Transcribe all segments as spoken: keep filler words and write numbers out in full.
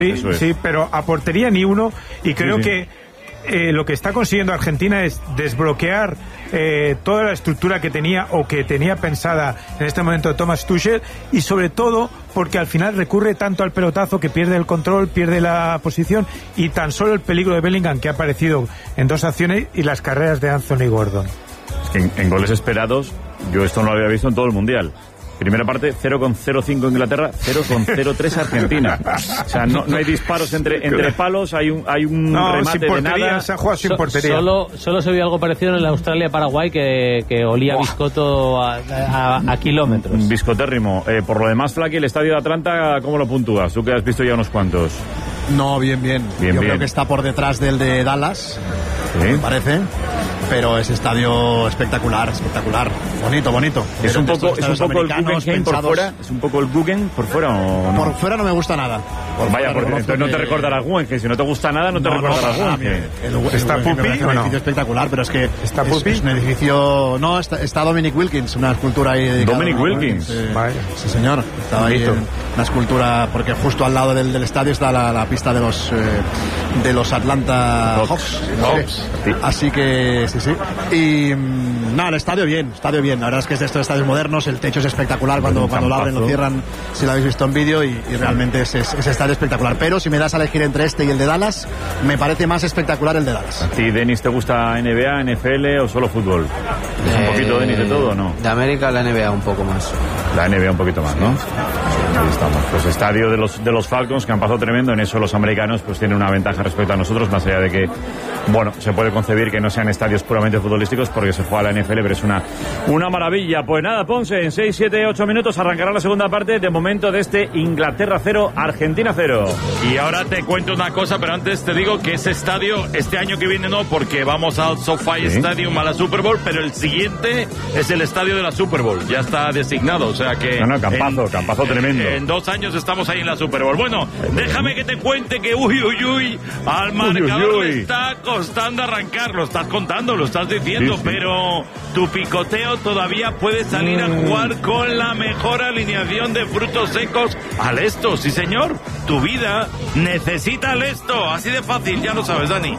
Sí, Eso es. sí, pero a portería ni uno, y creo Sí, sí. que eh, lo que está consiguiendo Argentina es desbloquear eh, toda la estructura que tenía o que tenía pensada en este momento Thomas Tuchel, y sobre todo porque al final recurre tanto al pelotazo que pierde el control, pierde la posición, y tan solo el peligro de Bellingham, que ha aparecido en dos acciones, y las carreras de Anthony Gordon. Es que en, en goles esperados, yo esto no lo había visto en todo el Mundial. Primera parte, cero coma cero cinco Inglaterra, cero coma cero tres Argentina. O sea, no, no hay disparos entre, entre palos, hay un, hay un No, remate sin portería, de nada. se ha jugado sin So- portería. Solo, solo se vio algo parecido en el Australia-Paraguay que, que olía biscotto a, a, a kilómetros. Biscotérrimo. Eh, por lo demás, Flaky, el estadio de Atlanta, ¿cómo lo puntúas? Tú que has visto ya unos cuantos. No, bien, bien. Bien, Yo bien. creo que está por detrás del de Dallas, Sí. me parece. Pero es estadio espectacular, espectacular. Bonito, bonito. Es un De poco, estos es un estadios poco el americanos Guggenheim por pensados- fuera. Es un poco el Guggen por fuera o no. Por fuera no me gusta nada. Por Vaya, fuera porque reconozco entonces no te que- recordarás Guggenheim. Si no te gusta nada, no te No, no, recordarás para nada, Guggenheim. el- el- ¿Está el- Pupi me parece un o no? edificio espectacular, pero es que ¿Está es, Pupi? es un edificio... No, está, está Dominic Wilkins, una escultura ahí dedicada Dominic a- Wilkins. Sí, Vaya. sí, señor. Estaba ahí Bonito. en una escultura, porque justo al lado del, del estadio está la, la pista de los eh, de los Atlanta Hawks. Hawks. Hawks, sí. Así que, sí, sí. Y mm, nada, el estadio bien, estadio bien. La verdad es que es de estos estadios modernos, el techo es espectacular cuando, Un cuando lo abren, lo campazo. cierran, si lo habéis visto en vídeo, y, y realmente es, es, es estadio espectacular. Pero si me das a elegir entre este y el de Dallas, me parece más espectacular el de Dallas. ¿A ti, Denis, te gusta N B A, N F L o solo fútbol? ¿Es un Eh, poquito, Denis, de todo o no? De América la N B A un poco más. La N B A un poquito más, ¿no? Ahí estamos. Pues estadio de los, de los Falcons, que han pasado tremendo. En eso los americanos pues tienen una ventaja respecto a nosotros, más allá de que, bueno, se puede concebir que no sean estadios puramente futbolísticos porque se juega la N F L, pero es una, una maravilla. Pues nada, Ponce, en seis, siete, ocho minutos arrancará la segunda parte, de momento, de este Inglaterra cero, Argentina cero. Y ahora te cuento una cosa, pero antes te digo que ese estadio, este año que viene no, porque vamos al SoFi Sí. Stadium a la Super Bowl, pero el siguiente es el estadio de la Super Bowl, ya está designado, o sea que... No, no, campazo, campazo tremendo. En dos años estamos ahí en la Super Bowl. Bueno, déjame que te cuente que uy, uy, uy, al marcador uy, uy. le está costando arrancar, lo estás contando, lo estás diciendo, Sí, sí. pero tu picoteo todavía puede salir a Mm. jugar con la mejor alineación de frutos secos al esto, sí señor, tu vida necesita el esto, así de fácil, ya lo sabes, Dani.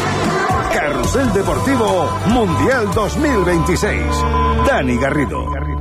Carrusel Deportivo Mundial dos mil veintiséis. Dani Garrido.